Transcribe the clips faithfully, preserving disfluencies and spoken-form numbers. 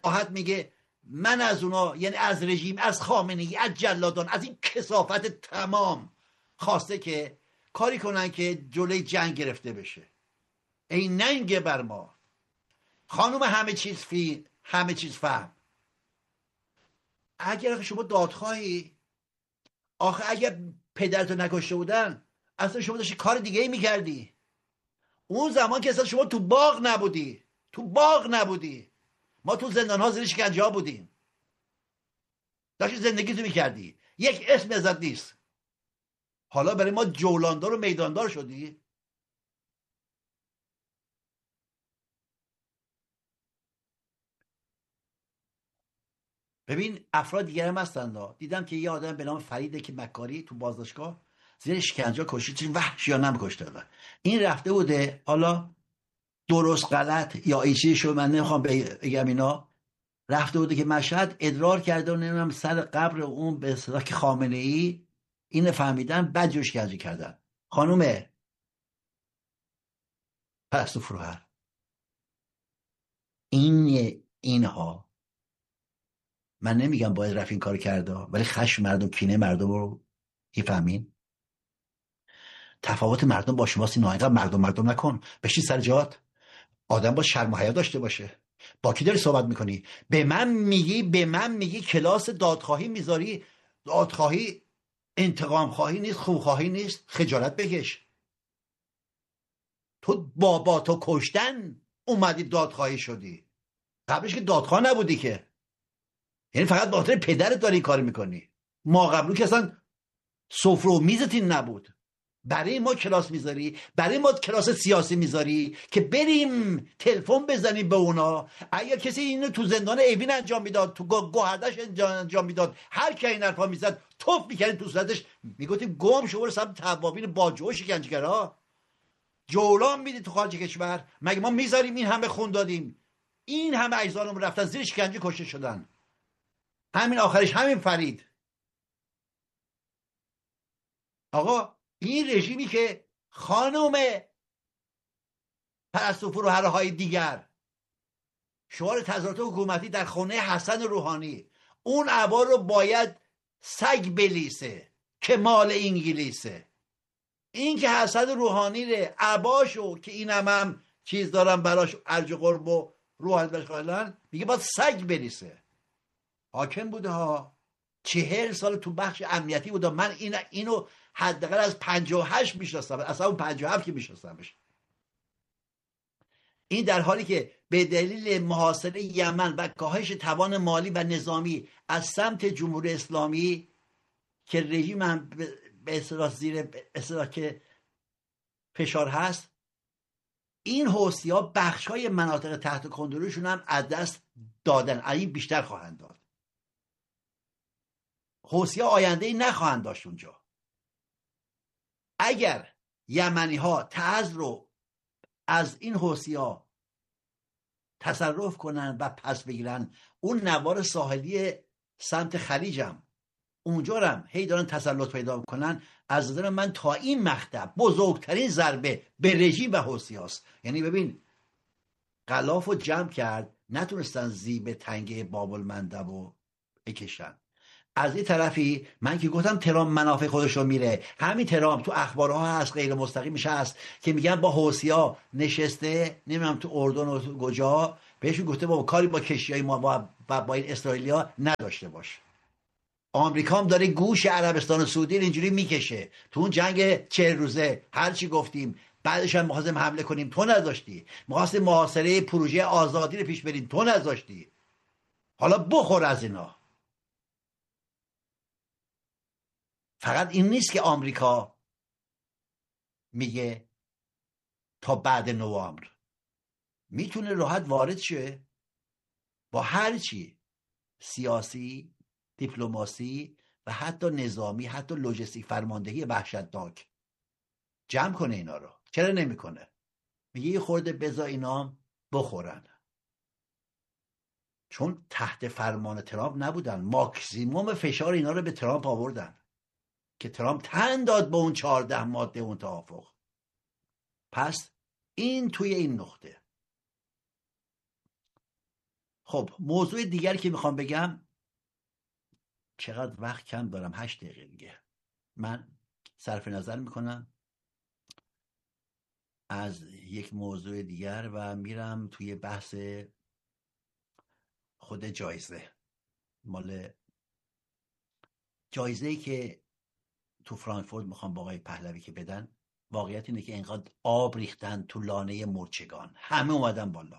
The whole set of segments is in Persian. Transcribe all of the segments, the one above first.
راحت میگه من از اونا، یعنی از رژیم، از خامنه‌ای، از جلادان، از این کثافت تمام خواسته که کاری کنن که جلوی جنگ گرفته بشه. ای ننگ بر ما خانم همه چیز فی همه چیز فهم. اگر شما دادخواهی، آخه اگر پدرتو نکشته بودن اصلا شما داشتی کار دیگه ای میکردی. اون زمان که اصلا شما تو باغ نبودی، تو باغ نبودی، ما تو زندان ها زیر شکنجه ها بودیم، داشتی زندگی تو میکردی، یک اسم ازت نیست. حالا برای ما جولاندار و میداندار شدی. ببین افراد دیگر هم هستن. دیدم که یه آدم به نام فریده که مکاری تو بازداشتگاه زیر شکنجه کشید، چون وحشیانه کشته دادن. این رفته بوده، حالا درست غلط یا ایچی شو من نمیخوام بگم اینا، رفته بوده که مشهد ادرار کرده و نمیدونم سر قبر اون به اصطلاح که خامنه ای اینو فهمیدن، بعد جوش شکنجه کردن. خانم پرستو فروهر، این اینها من نمیگم باید رفت این کار کرده، ولی خشم مردم، کینه مردم رو میفهمین. تفاوت مردم با شماست. اینا اینقدر مردم مردم نکن، بشین سر جات. آدم با شرم و حیا داشته باشه. با کی داری صحبت میکنی؟ به من میگی به من میگی کلاس دادخواهی میذاری؟ دادخواهی انتقام خواهی نیست، خوخواهی نیست، خجالت بکش. تو بابا تو کشتن اومدی دادخواهی شدی، قبلش که دادخواه نبودی که. یعنی فقط به خاطر پدرت داری کاری میکنی. ما قبلو که اصلا سفره و میزت این نبود. برای ما کلاس میذاری، برای ما کلاس سیاسی میذاری که بریم تلفن بزنیم به اونا. اگر کسی اینو تو زندان اوین انجام میداد، تو گوهردش انجام میداد، هر کی این حرفا میزد توف میکردیم تو صورتش، میگفتیم گم شو برو سمت توابین باجوه شکنجهگرا. جولان میدی تو خارج کشور؟ مگه ما میذاریم این همه خون دادیم، این همه اجزانمون رفتن زیر شکنجه کشته شدن؟ همین آخرش همین فرید. آقا این رژیمی که خانم پرستو فروهرهای دیگر شعار تظاهرات حکومتی در خونه حسن روحانی، اون عبا رو باید سگ بلیسه که مال انگلیسه. این که حسن روحانی ره عباشو که اینم هم چیز دارم براش ارج قرب و روحانی برش قائلن، میگه باید سگ بلیسه. حاکم بوده ها، چهل سال تو بخش امنیتی بوده. من این اینو حداقل از پنجاه و هشت میشناسم، اصلا اون پنجاه و هفت که میشناسمش. این در حالی که به دلیل محاصره یمن و کاهش توان مالی و نظامی از سمت جمهوری اسلامی که رژیم هم به اصطلاح زیر اصطلاح که فشار هست، این حوثی‌ها بخش‌های مناطق تحت کنترلشون هم از دست دادن. این بیشتر خواهند داد. حوثی‌ها آینده‌ای نخواهند داشت اونجا. اگر یمنی‌ها تعز رو از این حوثی‌ها تصرف کنن و پس بگیرن، اون نوار ساحلی سمت خلیجم اونجا هم هی دارن تسلط پیدا کنن، از نظر من تا این مقطع بزرگترین ضربه به رژیم و حوثی‌هاست. یعنی ببین غلاف رو جمع کرد، نتونستن زیب تنگه باب المندب رو بکشن. از این طرفی من که گفتم ترامپ منافع خودش رو میره، همین ترامپ تو اخبارها هست، غیر مستقیمش هست که میگن با حوثی‌ها نشسته، نمیدونم تو اردن و تو کجا، بهشون گفته با کاری با کشتیای ما با, با, با این اسرائیلیا نداشته باش. آمریکا هم داره گوش عربستان و سعودی اینجوری میکشه. تو اون جنگ چهل روزه هر چی گفتیم، بعدش هم می‌خواستیم حمله کنیم، تو نذاشتی. می‌خواستیم محاصره پروژه آزادی رو پیش بریم، تو نذاشتی. حالا بخور از اینا. فقط این نیست که آمریکا میگه تا بعد نوامبر میتونه راحت وارد شه با هر چی، سیاسی، دیپلماسی و حتی نظامی، حتی لوجستیک، فرماندهی وحشتناک، جمع کنه اینا رو. چرا نمیکنه؟ میگه یه خورده بذار اینا بخورن، چون تحت فرمان ترامپ نبودن. ماکسیموم فشار اینا رو به ترامپ آوردن که ترامپ تن داد به اون چهارده ماده اون توافق. پس این توی این نقطه خب موضوع دیگری که میخوام بگم، چقدر وقت کم دارم، هشت دقیقه دیگه. من صرف نظر میکنم از یک موضوع دیگر و میرم توی بحث خود جایزه. مال جایزه‌ای که تو فرانکفورت میخوام با آقای پهلوی که بدن، واقعیت اینه که اینقدر آب ریختن تو لانه مرچگان، همه اومدن بالا.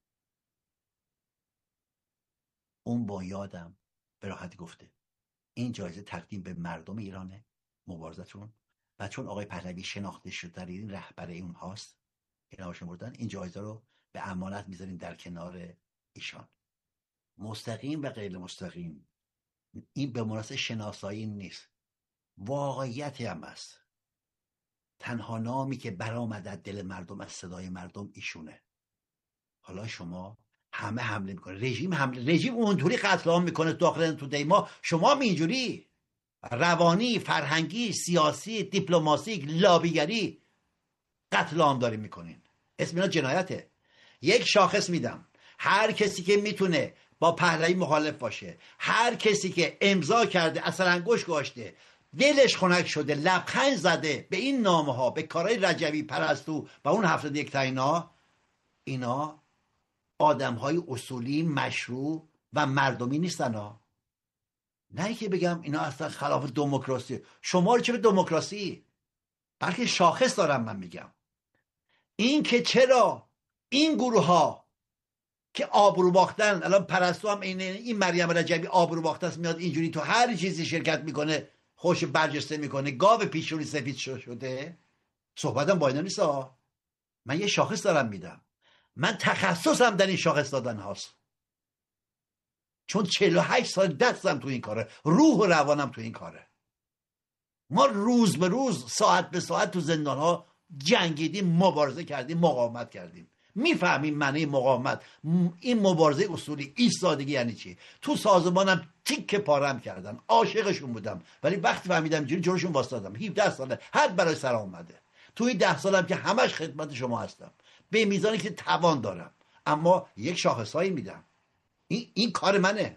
اون با یادم به راحتی گفته این جایزه تقدیم به مردم ایرانه، مبارزتون، و چون آقای پهلوی شناخته شده در این رهبر اون هاست، اینا شمردن، این جایزه رو به امانت میذاریم در کنار ایشان، مستقیم و غیر مستقیم. این به مناسب شناسایی نیست، واقعیتی هم است. تنها نامی که برآمد از دل مردم، از صدای مردم، ایشونه. حالا شما همه حمله میکنه، رژیم حمله، رژیم اونطوری قتل عام میکنه داخل تو دیما، شما اینجوری روانی، فرهنگی، سیاسی، دیپلماتیک، لابیگری قتل عام دارین میکنین. اسم اینا جنایته. یک شاخص میدم، هر کسی که میتونه با پهلوی مخالف باشه، هر کسی که امضا کرده، اصلا انگشت گذاشته، دلش خنک شده، لبخند زده به این نامه ها، به کارهای رجوی، پرستو و اون هفتاد یک تاینا، اینا آدم های اصولی، مشروع و مردمی نیستن ها. نه که بگم اینا اصلا خلاف دموکراسی. شما رو چه به دموکراسی؟ بلکه شاخص دارم من میگم. این که چرا این گروه ها که آبرو باختن، الان پرستو هم این این مریم رجبی آبرو باخته است، میاد اینجوری تو هر چیزی شرکت میکنه، خوش برجسته میکنه، گاو پیشونی سفید شده. صحبتم با اینا نیست ها. من یه شاخص دارم میدم، من تخصصم در این شاخص دادن هاست، چون چهل و هشت سال دستم تو این کاره، روح و روانم تو این کاره. ما روز به روز، ساعت به ساعت تو زندان ها جنگیدیم، مبارزه کردیم، مقاومت کردیم. میفهمیم معنی مقاومت، این مبارزه اصولی، ایستادگی یعنی چی. تو سازمانم تیک پارم کردن، عاشقشون بودم، ولی وقتی فهمیدم جوری جلوشون واسطادم. هفده ساله حد برای سر اومده. توی ده سالم که همش خدمت شما هستم، به میزانی که توان دارم، اما یک شاخصایی میدم. این, این کار منه.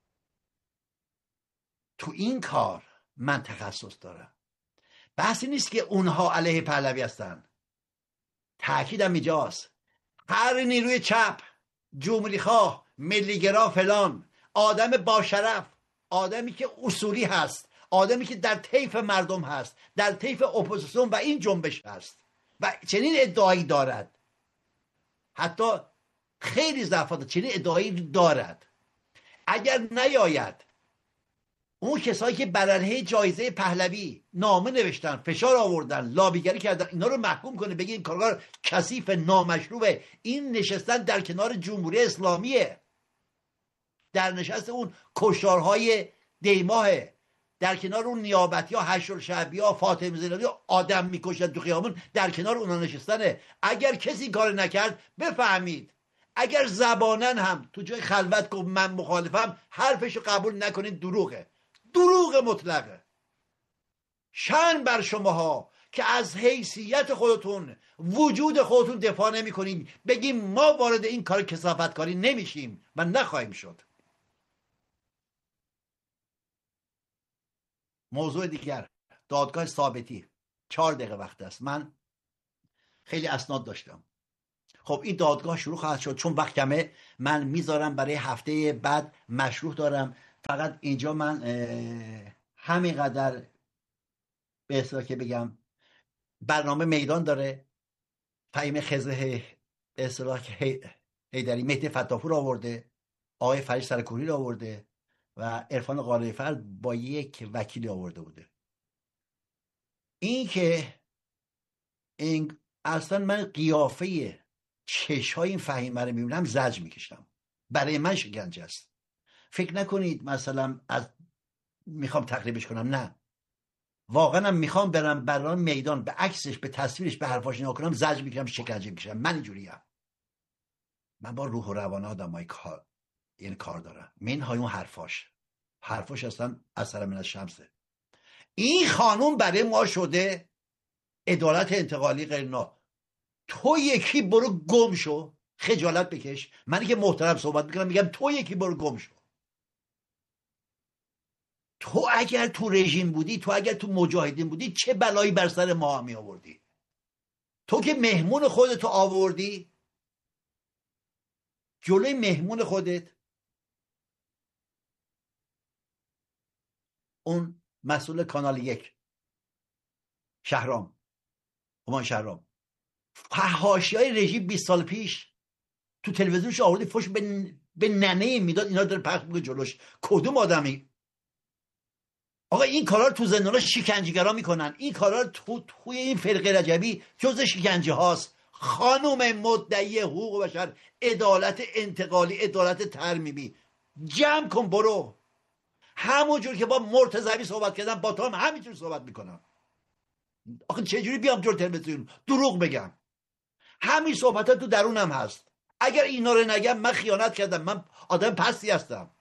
تو این کار من تخصص دارم. بحثی نیست که اونها علیه پهلوی هستن. تأکیدم اینجاست، هر نیروی چپ، جمهوری خواه، ملیگرا، فلان، آدم با شرف، آدمی که اصولی هست، آدمی که در طیف مردم هست، در طیف اپوزیسیون و این جنبش هست و چنین ادعایی دارد، حتی خیلی ضعفات چنین ادعایی دارد، اگر نیاید اون کسایی که بر علیه جایزه پهلوی نامه نوشتن، فشار آوردن، لابیگری کردن، اینا رو محکوم کنه، بگه این کارگار کثیف، نامشروعه، این نشستن در کنار جمهوری اسلامیه، در نشست اون کشتارهای دیماهه، در کنار اون نیابتی ها، هشت‌الشعبی ها، فاطمه زینایی ها، آدم میکشن تو خیابون، در کنار اونا نشستنه. اگر کسی کار نکرد بفهمید، اگر زبانن هم تو جای خلوت گفت من مخالفم، حرفشو قبول نکنید، دروغه، دروغ مطلقه. شأن بر شماها که از حیثیت خودتون، وجود خودتون دفاع نمی کنین، بگیم ما وارد این کار کثافتکاری نمیشیم و نخواهیم شد. موضوع دیگر، دادگاه ثابتی. چهار دقیقه وقت است. من خیلی اسناد داشتم. خب این دادگاه شروع خواهد شد، چون وقت کمه من میذارم برای هفته بعد، مشروح دارم. فقط اینجا من همینقدر به اصطلاح که بگم، برنامه میدان داره. فهیم خزه به اصطلاح که حیدری، مهدی فتاپور آورده، آقای فرید سرکوری رو آورده و عرفان قالیفر با یک وکیلی آورده بوده. این که این اصلا من قیافه چشهای این فهیمه رو میبینم زجر میکشم. برای من شکنجه است. فکر نکنید مثلا از میخوام تقریبش کنم، نه، واقعا میخوام برم برام میدان، به عکسش، به تصویرش، به حرفاش نگاه کنم، زجر میکشم، شکنجه میکشم. من اینجوریم. من با روح و روان آدمای کار یعنی کار دارم. منهای اون حرفاش حرفاش اصلا اثر من از شمسه. این خانوم برای ما شده عدالت انتقالی غیر نا. تو یکی برو گم شو، خجالت بکش. منی که محترم صحبت میکنم میگم تو یکی برو گم شو. تو اگر تو رژیم بودی، تو اگر تو مجاهدین بودی، چه بلایی بر سر ما می آوردی؟ تو که مهمون خودتو آوردی جلوی مهمون خودت، اون مسئول کانال یک شهرام، همان شهرام، حاشیه‌های رژیم بیست سال پیش تو تلویزیونش آوردی فوش به, به ننه میداد، اینا داره پخش میکنه جلوش. کدوم آدمی؟ آقا این کارا رو تو زندانا شکنجهگرا میکنن، این کارا رو تو توی این فرقه رجبی جز شکنجه هاست. خانم مدعی حقوق بشر، عدالت انتقالی، عدالت ترمیمی، جمع کن برو. همونجور که با مرتضوی صحبت کردم با تو هم همینجور صحبت میکنم. آخه چجوری بیام جلوی تلویزیون دروغ بگم؟ همین صحبت ها تو درونم هست. اگر اینا رو نگم من خیانت کردم، من آدم پستی هستم.